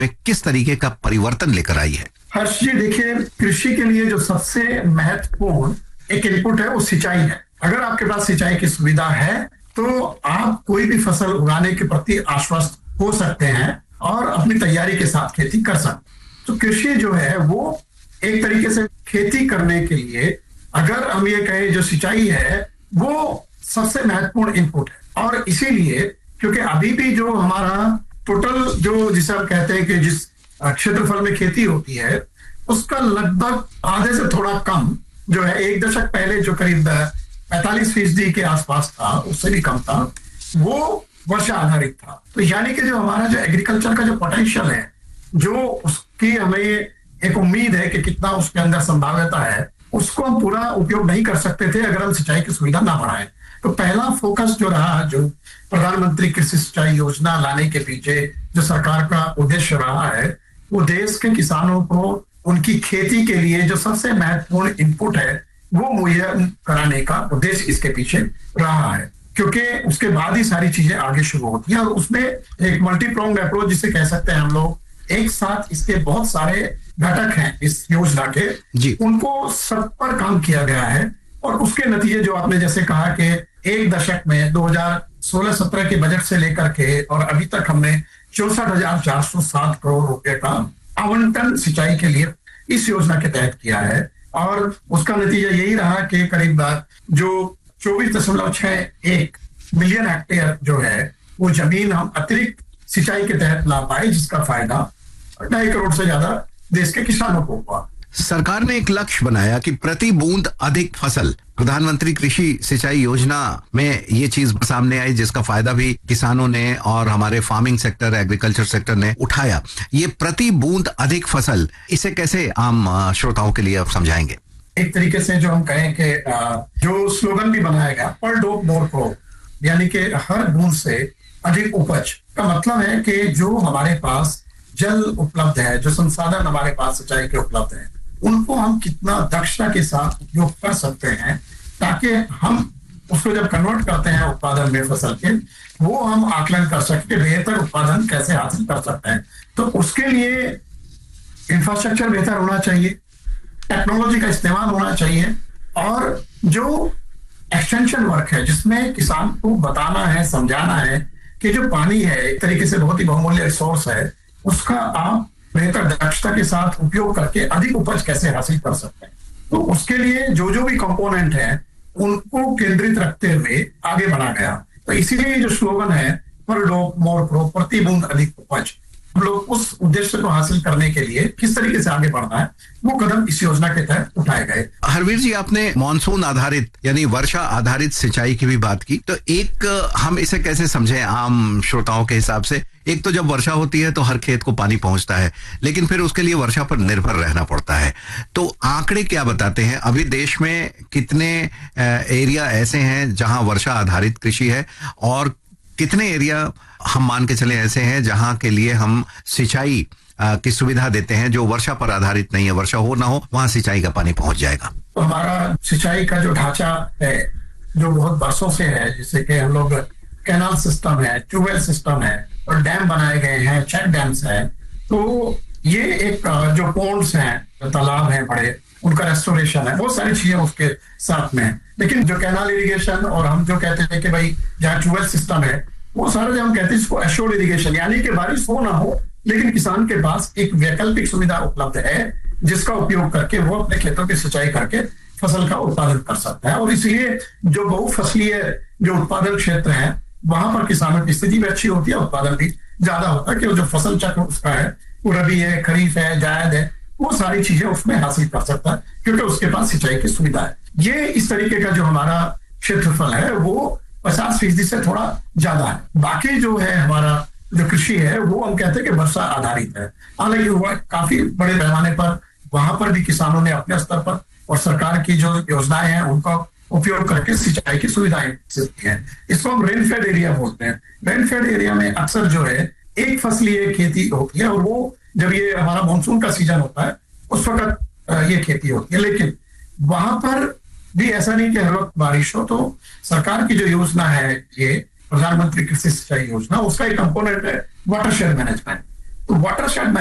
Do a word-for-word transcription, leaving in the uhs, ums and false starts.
में किस तरीके का परिवर्तन लेकर आई है? हर्ष जी, देखिए, कृषि के लिए जो सबसे महत्वपूर्ण एक इनपुट है वो सिंचाई है। अगर आपके पास सिंचाई की सुविधा है तो आप कोई भी फसल उगाने के प्रति आश्वस्त हो सकते हैं और अपनी तैयारी के साथ खेती कर सकते हैं। तो कृषि जो है वो एक तरीके से खेती करने के लिए, अगर हम ये कहें, जो सिंचाई है वो सबसे महत्वपूर्ण इनपुट है। और इसीलिए क्योंकि अभी भी जो हमारा टोटल जो जिसे हम कहते हैं कि जिस क्षेत्रफल में खेती होती है उसका लगभग आधे से थोड़ा कम जो है, एक दशक पहले जो करीब पैंतालीस फीसदी के आसपास था, उससे भी कम था, वो वर्षा आधारित था। तो यानी कि जो हमारा जो एग्रीकल्चर का जो पोटेंशियल है, जो उसकी हमें एक उम्मीद है कि कितना उसके अंदर संभाव्यता है, उसको हम पूरा उपयोग नहीं कर सकते थे अगर हम सिंचाई की सुविधा ना बढ़ाएं। तो पहला फोकस जो रहा, जो प्रधानमंत्री कृषि सिंचाई योजना लाने के पीछे जो सरकार का उद्देश्य रहा है, वो देश के किसानों को उनकी खेती के लिए जो सबसे महत्वपूर्ण इनपुट है वो मुहैया कराने का उद्देश्य इसके पीछे रहा है। क्योंकि उसके बाद ही सारी चीजें आगे शुरू होती हैं और उसमें एक मल्टीप्रोंग अप्रोच जिसे कह सकते हैं हम लोग, एक साथ इसके बहुत सारे घटक हैं इस योजना के, उनको सब पर काम किया गया है। और उसके नतीजे जो आपने जैसे कहा कि एक दशक में दो हज़ार सोलह सत्रह के बजट से लेकर के और अभी तक हमने चौसठ हजार चार सौ सात करोड़ रुपए का आवंटन सिंचाई के लिए इस योजना के तहत किया है। और उसका नतीजा यही रहा कि करीब जो चौबीस दशमलव छह एक मिलियन हेक्टेयर जो है वो जमीन हम अतिरिक्त सिंचाई के तहत ला पाए, जिसका फायदा ढाई करोड़ से ज्यादा देश के किसानों को हुआ। सरकार ने एक लक्ष्य बनाया कि प्रति बूंद अधिक फसल, प्रधानमंत्री कृषि सिंचाई योजना में ये चीज सामने आई, जिसका फायदा भी किसानों ने और हमारे फार्मिंग सेक्टर, एग्रीकल्चर सेक्टर ने उठाया। ये प्रति बूंद अधिक फसल, इसे कैसे आम श्रोताओं के लिए आप समझाएंगे? एक तरीके से जो हम कहें कि जो स्लोगन भी बनाया गया, पर ड्रॉप मोर क्रॉप, यानी कि हर बूंद से अधिक उपज, का मतलब है कि जो हमारे पास जल उपलब्ध है, जो संसाधन हमारे पास सिंचाई के उपलब्ध है, उनको हम कितना दक्षता के साथ उपयोग कर सकते हैं, ताकि हम उसको जब कन्वर्ट करते हैं उत्पादन में फसल के, वो हम आकलन कर सकते हैं बेहतर उत्पादन कैसे हासिल कर सकते हैं। तो उसके लिए इंफ्रास्ट्रक्चर बेहतर होना चाहिए, टेक्नोलॉजी का इस्तेमाल होना चाहिए, और जो एक्सटेंशन वर्क है जिसमें किसान को बताना है, समझाना है कि जो पानी है एक तरीके से बहुत ही बहुमूल्य रिसोर्स है, उसका आप बेहतर दक्षता के साथ उपयोग करके अधिक उपज कैसे हासिल कर सकते हैं। तो उसके लिए जो जो भी कंपोनेंट है उनको केंद्रित रखते हुए आगे बढ़ा गया। तो इसीलिए जो स्लोगन है, पर ड्रॉप मोर क्रॉप, प्रति बूंद अधिक उपज, हम लोग उस उद्देश्य को हासिल करने के लिए किस तरीके से आगे बढ़ना है, वो कदम इस योजना के तहत उठाए गए। हरवीर जी, आपने मॉनसून आधारित यानी वर्षा आधारित सिंचाई की भी बात की, तो एक हम इसे कैसे समझें आम श्रोताओं के हिसाब से? एक तो जब वर्षा होती है तो हर खेत को पानी पहुंचता है, लेकिन फिर उसके लिए वर्षा पर निर्भर रहना पड़ता है। तो आंकड़े क्या बताते हैं? अभी देश में कितने एरिया ऐसे हैं जहां वर्षा आधारित कृषि है, और कितने एरिया हम मान के चले ऐसे हैं जहां के लिए हम सिंचाई की सुविधा देते हैं जो वर्षा पर आधारित नहीं है, वर्षा हो ना हो वहां सिंचाई का पानी पहुंच जाएगा? तो हमारा सिंचाई का जो ढांचा है जो बहुत वर्षों से है, जैसे कि हम लोग कैनाल सिस्टम है, ट्यूबवेल सिस्टम है, और डैम बनाए गए हैं, चेक डैम्स हैं। तो ये एक जो पॉन्ड्स हैं, जो तालाब हैं बड़े, उनका रेस्टोरेशन है, बहुत सारी चीजें उसके साथ में है। लेकिन जो कैनाल इरिगेशन और हम जो कहते हैं कि भाई जहाँ ट्यूबवेल सिस्टम है, वो सारे जो हम कहते हैं इसको एश्योर्ड इरिगेशन, यानी कि बारिश हो ना हो लेकिन किसान के पास एक वैकल्पिक सुविधा उपलब्ध है जिसका उपयोग करके वो अपने खेतों की सिंचाई करके फसल का उत्पादन कर सकता है। और इसलिए जो बहुफसलीय जो उत्पादन क्षेत्र है वहां पर किसानों की स्थिति भी अच्छी होती है, उत्पादन भी ज्यादा होता है कि जो फसल चक्र उसका है, वो रबी है, खरीफ है, जायद है, वो सारी चीजें उसमें हासिल कर सकता है क्योंकि उसके पास सिंचाई की सुविधा है। ये इस तरीके का जो हमारा क्षेत्रफल है वो पचास फीसदी से थोड़ा ज्यादा है। बाकी जो है हमारा जो कृषि है वो हम कहते हैं कि वर्षा आधारित है। हालांकि हुआ काफी बड़े पैमाने पर वहां पर भी किसानों ने अपने स्तर पर और सरकार की जो योजनाएं हैं उनका उपयोग करके सिंचाई की सुविधाएं दी हैं। इसको हम रेनफेड एरिया बोलते हैं। रेनफेड एरिया में अक्सर जो है एक फसलीय खेती होती है, और वो जब ये हमारा मानसून का सीजन होता है उस वक्त ये खेती होती है। लेकिन वहां पर भी ऐसा नहीं कि हर वक्त बारिश हो। तो सरकार की जो योजना है, ये प्रधानमंत्री कृषि सिंचाई योजना, उसका एक कंपोनेंट है वाटरशेड मैनेजमेंट। तो वाटर शेड